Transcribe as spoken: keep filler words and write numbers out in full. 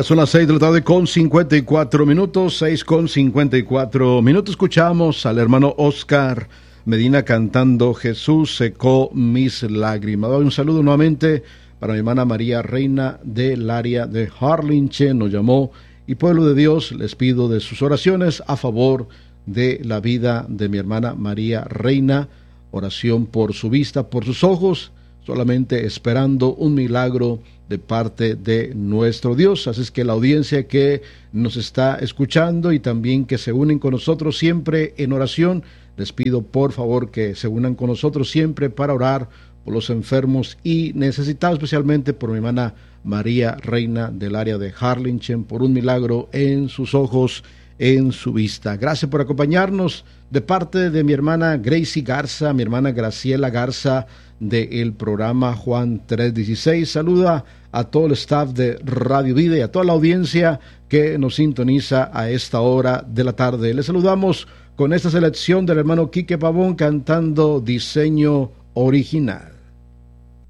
Son las seis de la tarde con cincuenta y cuatro minutos, seis con cincuenta y cuatro minutos. Escuchamos al hermano Oscar Medina cantando Jesús secó mis lágrimas. Un saludo nuevamente para mi hermana María Reina del área de Harlingen, nos llamó. Y pueblo de Dios, les pido de sus oraciones a favor de la vida de mi hermana María Reina. Oración por su vista, por sus ojos, solamente esperando un milagro de parte de nuestro Dios. Así es que la audiencia que nos está escuchando y también que se unen con nosotros siempre en oración, les pido por favor que se unan con nosotros siempre para orar por los enfermos y necesitados, especialmente por mi hermana María Reina del área de Harlingen, por un milagro en sus ojos, en su vista. Gracias por acompañarnos de parte de mi hermana Gracie Garza, mi hermana Graciela Garza del programa Juan tres dieciséis. Saluda a todo el staff de Radio Vida y a toda la audiencia que nos sintoniza a esta hora de la tarde. Les saludamos con esta selección del hermano Quique Pavón cantando Diseño Original.